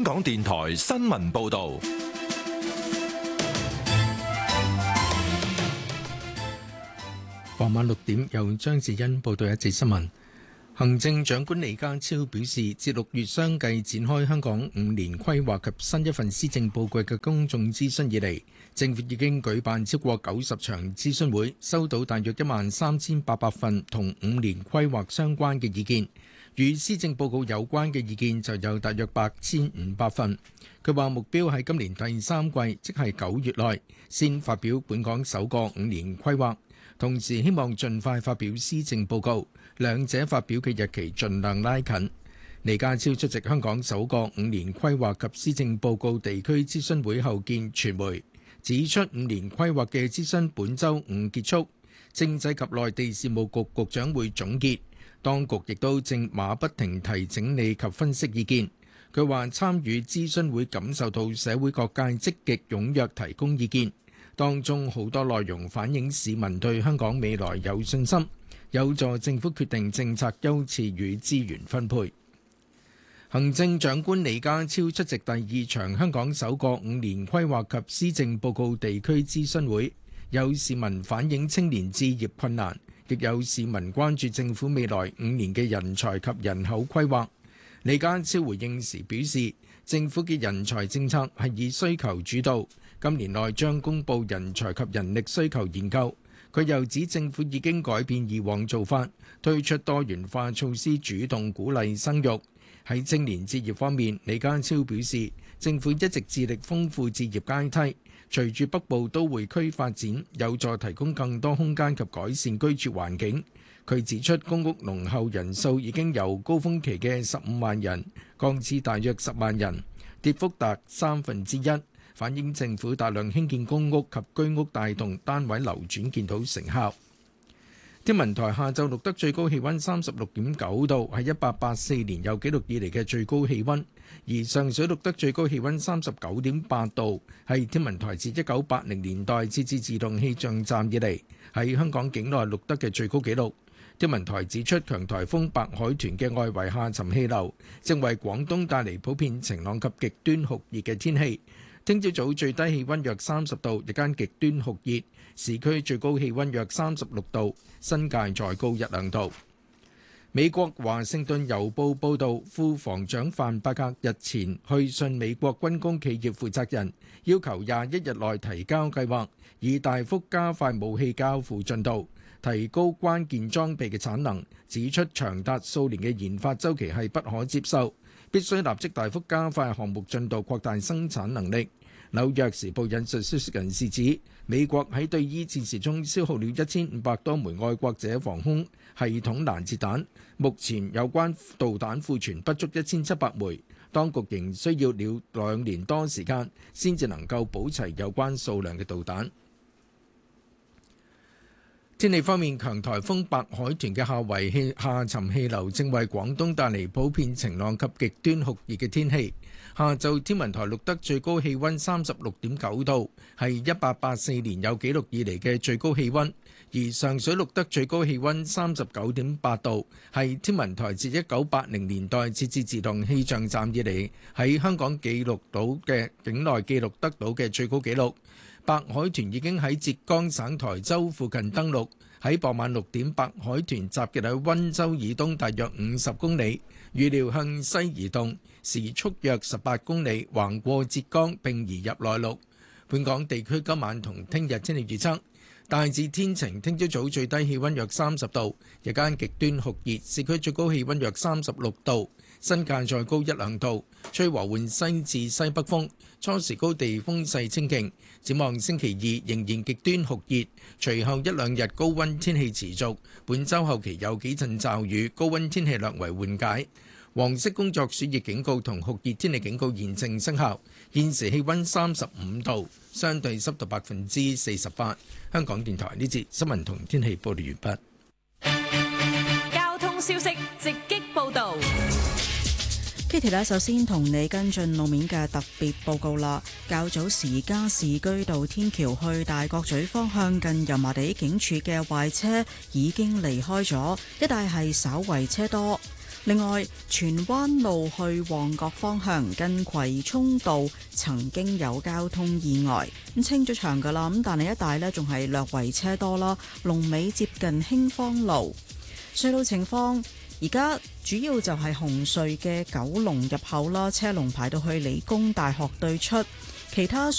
港電台新聞報道。 傍晚6點，由張智欣報道一節新聞。行政長官李家超表示，自6月相繼展開香港5年規劃及新一份施政報告嘅公眾諮詢以嚟，政府已經舉辦超過90場諮詢會，收到大約13800份同5年規劃相關嘅意見。與施政報告有關嘅意見就有大約8500份。佢話目標喺今年第3季，即係9月內，先發表本港首個5年規劃。同時希望盡快發表施政報告，兩者發表嘅日期盡量拉近。李家超出席香港首個5年規劃及施政報告地區諮詢會後見傳媒，指出5年規劃嘅諮詢本週5結束，政制及內地事務局局長會總結，當局亦都正馬不停蹄整理及分析意見。佢話參與諮詢會感受到社會各界積極踴躍提供意見。當中好多內容反映市民對香港未來有信心，有助政府決定政策優次與資源分配。行政長官李家超出席第2場香港首個5年規劃及施政報告地區諮詢會，有市民反映青年置業困難，亦有市民關注政府未來5年嘅人才及人口規劃。李家超回應時表示，政府嘅人才政策係以需求主導，今年內將公布人才及人力需求研究。佢又指政府已經改變以往做法，推出多元化措施，主動鼓勵生育。喺青年置業方面，李家超表示，政府一直致力豐富置業階梯，隨住北部都會區發展，有助提供更多空間及改善居住環境。佢指出，公屋輪候人數已經由高峰期嘅15萬人降至大約10萬人，跌幅達1/3，反映政府大量興建公屋及居屋帶動單位流轉見到成效。天文台下晝錄得最高氣溫36.9度，係1884年有紀錄以嚟嘅最高氣溫；而上水錄得最高氣溫39.8度，係天文台自1980年代設置自動氣象站以嚟喺香港境內錄得嘅最高紀錄。天文台指出，強颱風白海豚嘅外圍下沉氣流正為廣東帶嚟普遍晴朗及極端酷熱嘅天氣。聽朝早最低氣溫約30度，日間極端酷熱，市區最高氣溫約36度，新界再高1-2度。美國華盛頓郵報報導，副防長范伯格日前去信美國軍工企業負責人，要求21日內提交計劃，以大幅加快武器交付進度，提高關鍵裝備嘅產能，指出長達數年嘅研發週期係不可接受，必須立即大幅加快項目進度，擴大生產能力。紐約時報引述消息人士指，美國喺對伊戰時中消耗了1500多枚愛國者防空系統攔截彈，目前有關導彈庫存不足1700枚，當局仍需要2年多時間先至能夠補齊有關數量嘅導彈。天氣方面，強颱風白海豚嘅下沉氣流正為廣東帶嚟普遍晴朗及極端酷熱嘅天氣。下晝天文台錄得最高氣溫36.9度，係1884年有紀錄以嚟嘅最高氣溫；而上水錄得最高氣溫39.8度，係天文台自1980年代設置自動氣象站以嚟喺香港境內記錄得到嘅最高紀錄。白海豚已經喺浙江省台州附近登陸，喺傍晚6點，白海豚集結喺溫州以東大約50公里，預料向西移動，時速約18公里，橫過浙江並移入內陸。本港地區今晚同聽日天氣預測，大致天晴，聽朝早最低氣溫約30度，日間極端酷熱，市區最高氣溫約36度，新界再高1-2度，吹和緩西至西北風，初時高地風勢清勁。展望星期2仍然極端酷熱，隨後1-2日高溫天氣持續，本週後期有幾陣驟雨，高溫天氣略為緩解。黃色工作暑熱警告同酷熱天氣警告現正生效。現時氣溫35度，相對濕度48%。香港電台呢節新聞同天氣報道完畢。交通消息直擊報導。 Kitty 咧，首先同你跟進路面嘅特別報告啦。較早時加士居道天橋去大角咀方向近油麻地警署嘅壞車已經離開咗，一帶係稍為車多。 另外，荃灣路去旺角方向近葵涌道曾經有交通意外，咁清咗場㗎啦，咁但係一帶呢仲係略為車多啦，龍尾接近興芳路。隧道情況，而家主要就係紅隧嘅九龍入口啦，車龍排到去理工大學對出，其他